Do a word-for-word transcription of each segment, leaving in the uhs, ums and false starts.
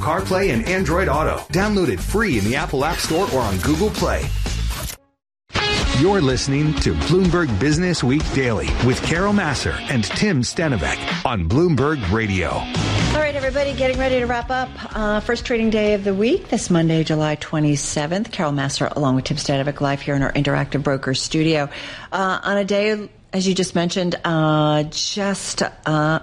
CarPlay, and Android Auto. Download it free in the Apple App Store or on Google Play. You're listening to Bloomberg Business Week Daily with Carol Massar and Tim Stenovec on Bloomberg Radio. All right, everybody, getting ready to wrap up. Uh, first trading day of the week, this Monday, July twenty-seventh. Carol Massar along with Tim Stenovec live here in our Interactive Brokers studio. Uh, on a day, as you just mentioned, uh, just uh,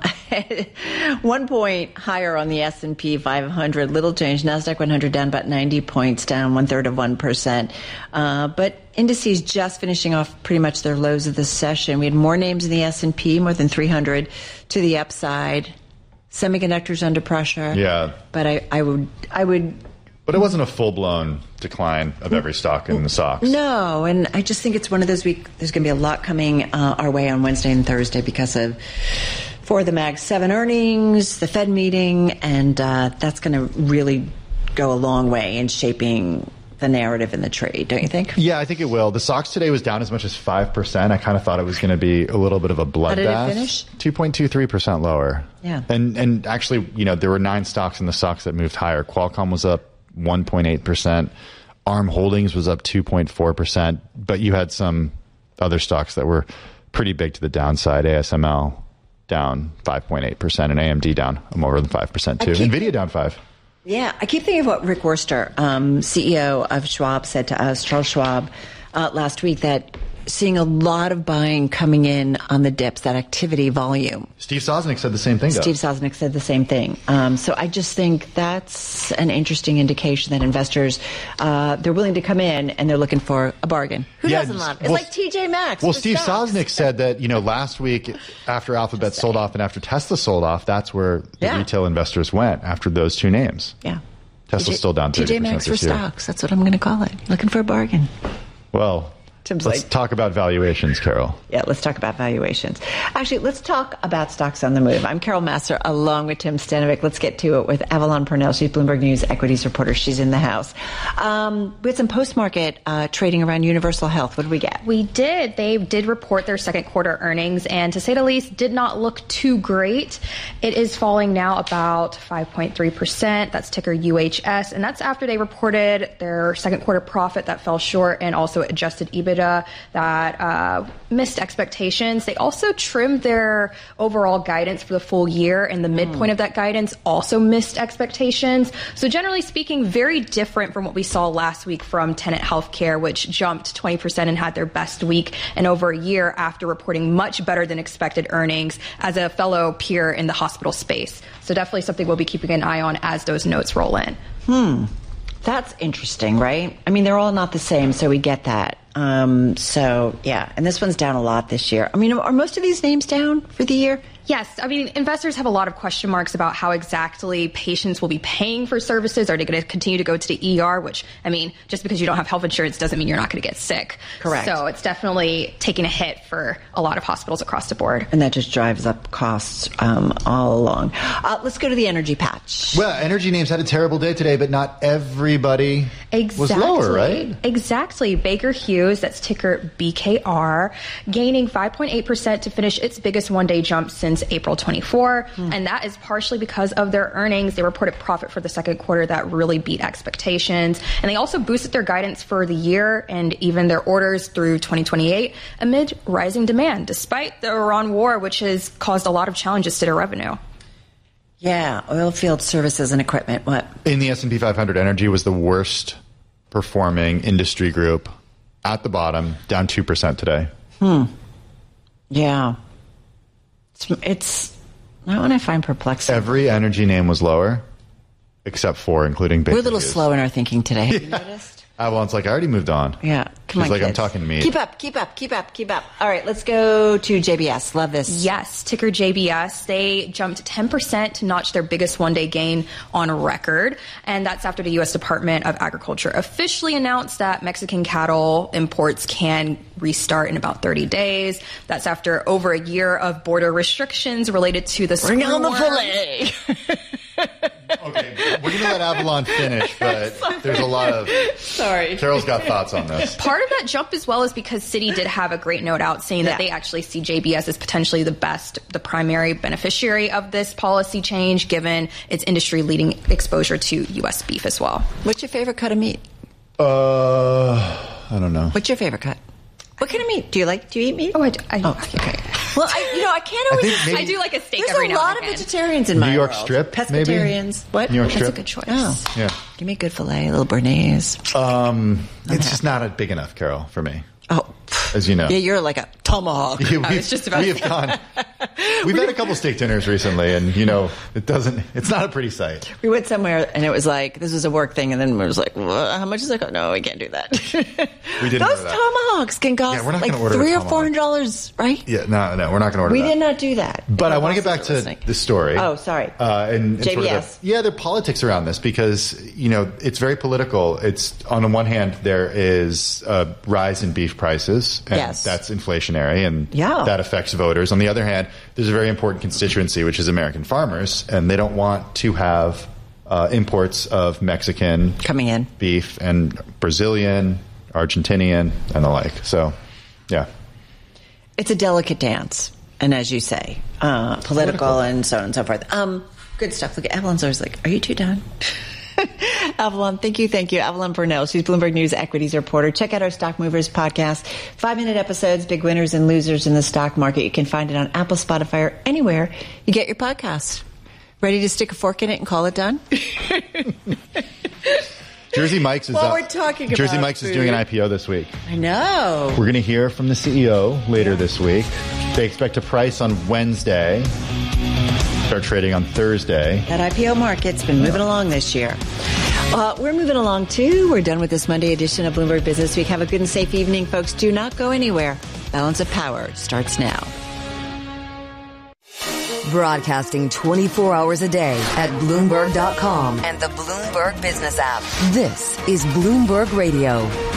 one point higher on the S and P five hundred. Little change. NASDAQ one hundred down about ninety points, down one-third of one percent. Uh, but indices just finishing off pretty much their lows of the session. We had more names in the S and P, more than three hundred to the upside. Semiconductors under pressure. Yeah. But I, I would... I would. But it wasn't a full-blown decline of every stock in the stocks. No, and I just think it's one of those weeks. There's going to be a lot coming uh, our way on Wednesday and Thursday because of for the Mag seven earnings, the Fed meeting, and uh, that's going to really go a long way in shaping the narrative in the trade, don't you think? Yeah, I think it will. The S O X today was down as much as five percent. I kind of thought it was going to be a little bit of a bloodbath. How did it finish? two point two three percent lower. Yeah. And and actually, you know, there were nine stocks in the S O X that moved higher. Qualcomm was up one point eight percent. ARM Holdings was up two point four percent. But you had some other stocks that were pretty big to the downside. A S M L down five point eight percent and A M D down more than five percent too. Keep- NVIDIA down five. Yeah, I keep thinking of what Rick Wurster, um, C E O of Schwab, said to us, Charles Schwab, uh, last week, that seeing a lot of buying coming in on the dips, that activity volume. Steve Sosnick said the same thing, though. Steve Sosnick said the same thing. Um, so I just think that's an interesting indication that investors, uh, they're willing to come in and they're looking for a bargain. Who Yeah, doesn't love? It's well, like T J Maxx. Well, for Steve stocks. Sosnick said that, you know, last week after Alphabet sold off and after Tesla sold off, that's where the Yeah. retail investors went after those two names. Yeah. Tesla's T J, still down thirty T J percent Maxx for this year. stocks. That's what I'm going to call it. Looking for a bargain. Well, Tim's let's like- talk about valuations, Carol. Yeah, let's talk about valuations. Actually, let's talk about stocks on the move. I'm Carol Massar along with Tim Stenovec. Let's get to it with Avalon Purnell. She's Bloomberg News equities reporter. She's in the house. Um, we had some post-market uh, trading around Universal Health. What did we get? We did. They did report their second quarter earnings, and to say the least, did not look too great. It is falling now about five point three percent. That's ticker U H S, and that's after they reported their second quarter profit that fell short and also adjusted EBITDA that uh, missed expectations. They also trimmed their overall guidance for the full year, and the midpoint of that guidance also missed expectations. So generally speaking, very different from what we saw last week from Tenet Healthcare, which jumped twenty percent and had their best week in over a year after reporting much better than expected earnings as a fellow peer in the hospital space. So definitely something we'll be keeping an eye on as those notes roll in. Hmm. That's interesting, right? I mean, they're all not the same, so we get that. Um, so, yeah, and this one's down a lot this year. I mean, are most of these names down for the year? Yes. I mean, investors have a lot of question marks about how exactly patients will be paying for services. Are they going to continue to go to the E R? Which, I mean, just because you don't have health insurance doesn't mean you're not going to get sick. Correct. So it's definitely taking a hit for a lot of hospitals across the board. And that just drives up costs um, all along. Uh, let's go to the energy patch. Well, energy names had a terrible day today, but not everybody Exactly. was lower, right? Exactly. Baker Hughes, that's ticker B K R, gaining five point eight percent to finish its biggest one-day jump since April twenty-fourth. Hmm. And that is partially because of their earnings. They reported profit for the second quarter that really beat expectations. And they also boosted their guidance for the year and even their orders through twenty twenty-eight amid rising demand, despite the Iran war, which has caused a lot of challenges to their revenue. Yeah, oil field services and equipment. What? In the S and P five hundred, energy was the worst performing industry group at the bottom, down two percent today. Hmm. Yeah. It's, it's not one I find perplexing. Every energy name was lower, except for including Baker We're a little Hughes. slow in our thinking today. Have you Yeah. noticed? Avalon's like, I already moved on. Yeah. Come She's on, like, I'm kids. talking to me. Keep up, keep up, keep up, keep up. All right, let's go to J B S. Love this. Yes, ticker J B S. They jumped ten percent to notch their biggest one-day gain on record. And that's after the U S Department of Agriculture officially announced that Mexican cattle imports can restart in about thirty days. That's after over a year of border restrictions related to the Bring on the screwworm. filet. Okay, we're going to let Avalon finish, but there's a lot of... Sorry. Carol's got thoughts on this. Part of that jump as well is because Citi did have a great note out saying that Yeah. they actually see J B S as potentially the best, the primary beneficiary of this policy change, given its industry-leading exposure to U S beef as well. What's your favorite cut of meat? Uh, I don't know. What's your favorite cut? What kind of meat? Do you like, do you eat meat? Oh, I do. I, Oh, okay. Well, I, you know, I can't always... think maybe- I do like a steak There's every a now lot and of again. vegetarians in my New York world. strip, maybe? Pescatarians. What? New York That's a strip? good choice. Oh. Yeah. Give me a good filet, a little Bernaise. Um, it's just not a big enough, Carol, for me. Oh. As you know. Yeah, you're like a tomahawk. Yeah, I was just about we to have say. gone. We've had a couple steak dinners recently, and you know, it doesn't. It's not a pretty sight. We went somewhere, and it was like, this was a work thing, and then it was like, well, how much is it? go- No, we can't do that. We didn't Those do that. tomahawks can cost Yeah, we're not like gonna order a three or tomahawk. four hundred dollars, right? Yeah, no, no, we're not going to order We that. did not do that. But If I our want to get back bosses to are listening. the story. Oh, sorry. Uh, and, and J B S. Sort of the, yeah, there are politics around this because, you know, it's very political. It's on the one hand, there is a rise in beef prices. And Yes. that's inflationary and Yeah. that affects voters. On the other hand, there's a very important constituency, which is American farmers, and they don't want to have uh, imports of Mexican Coming in. beef and Brazilian, Argentinian, and the like. So, yeah. It's a delicate dance, and as you say, uh, political, Political. and so on and so forth. Um, good stuff. Look, Avalon's always like, are you two done? Avalon, thank you, thank you. Avalon Burnell, she's Bloomberg News equities reporter. Check out our Stock Movers podcast. Five-minute episodes, big winners and losers in the stock market. You can find it on Apple, Spotify, or anywhere you get your podcasts. Ready to stick a fork in it and call it done? Jersey Mike's is While up- we're talking Jersey about Mike's is food. doing an I P O this week. I know. We're going to hear from the C E O later this week. They expect to price on Wednesday, start trading on Thursday. That I P O market's been moving along this year. Uh, we're moving along, too. We're done with this Monday edition of Bloomberg Business Week. Have a good and safe evening, folks. Do not go anywhere. Balance of Power starts now. Broadcasting twenty-four hours a day at Bloomberg dot com and the Bloomberg Business app. This is Bloomberg Radio.